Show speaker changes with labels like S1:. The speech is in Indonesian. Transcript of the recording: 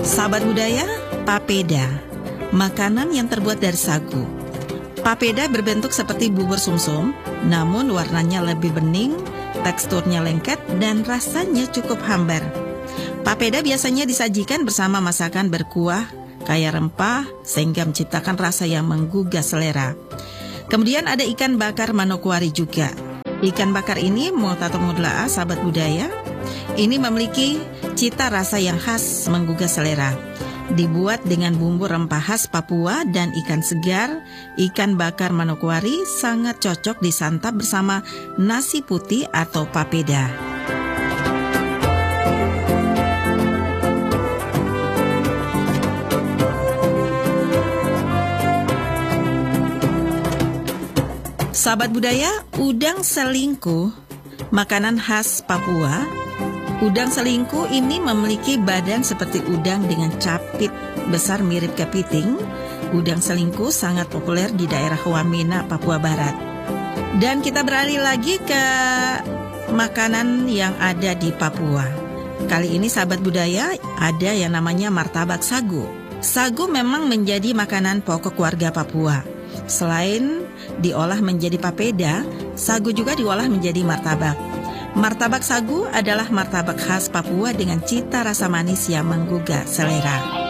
S1: Sahabat budaya, papeda, makanan yang terbuat dari sagu. Papeda berbentuk seperti bubur sumsum, namun warnanya lebih bening, teksturnya lengket, dan rasanya cukup hambar. Papeda biasanya disajikan bersama masakan berkuah, kaya rempah, sehingga menciptakan rasa yang menggugah selera. Kemudian ada ikan bakar Manokwari juga. Ikan bakar ini, Motatomudla'a, sahabat budaya, ini memiliki cita rasa yang khas menggugah selera. Dibuat dengan bumbu rempah khas Papua dan ikan segar, ikan bakar Manokwari sangat cocok disantap bersama nasi putih atau papeda. Sahabat budaya, udang selingkuh, makanan khas Papua. Udang selingkuh ini memiliki badan seperti udang dengan capit besar mirip kepiting. Udang selingkuh sangat populer di daerah Wamena, Papua Barat. Dan kita beralih lagi ke makanan yang ada di Papua. Kali ini sahabat budaya ada yang namanya martabak sagu. Sagu memang menjadi makanan pokok warga Papua. Selain diolah menjadi papeda, sagu juga diolah menjadi martabak. Martabak sagu adalah martabak khas Papua dengan cita rasa manis yang menggugah selera.